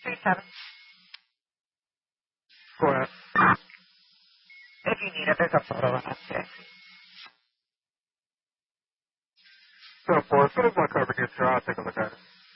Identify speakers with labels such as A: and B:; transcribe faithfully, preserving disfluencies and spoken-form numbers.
A: two seven.
B: Go ahead.
A: If you need it, there's a photo on it too.
B: So, for as soon as my cover gets here, I'll take a look at it.